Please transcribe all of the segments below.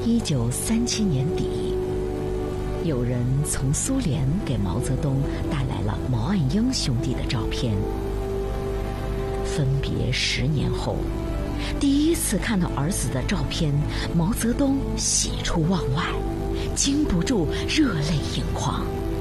1937年底，有人从苏联给毛泽东带来了毛岸英兄弟的照片。分别10年后，第一次看到儿子的照片，毛泽东喜出望外，禁不住热泪盈眶。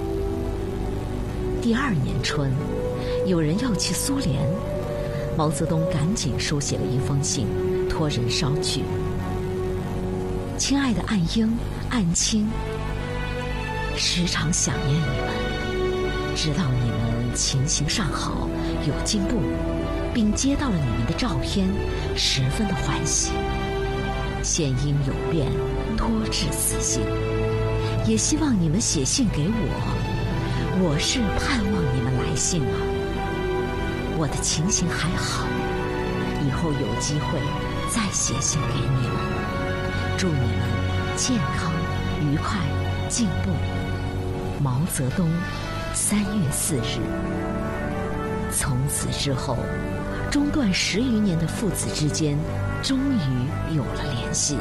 第2年春，有人要去苏联，毛泽东赶紧书写了一封信，托人捎去。亲爱的岸英、岸青，时常想念你们，知道你们情形尚好，有进步，并接到了你们的照片，十分的欢喜。现因有变，托致此信，也希望你们写信给我是盼望你们来信啊。我的情形还好，以后有机会再写信给你们。祝你们健康、愉快、进步。毛泽东3月4日。从此之后，中断10余年的父子之间，终于有了联系。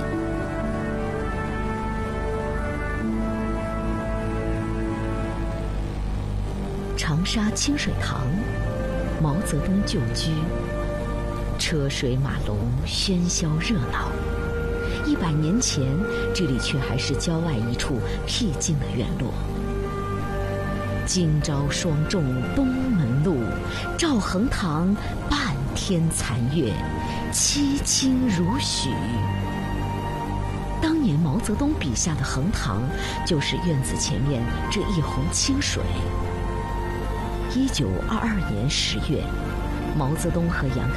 长沙清水塘，毛泽东旧居，车水马龙，喧嚣热闹。100年前，这里却还是郊外一处僻静的院落。今朝霜重东门路，照衡堂半天残月，凄清如许。当年毛泽东笔下的衡堂，就是院子前面这一泓清水。1922年10月，毛泽东和杨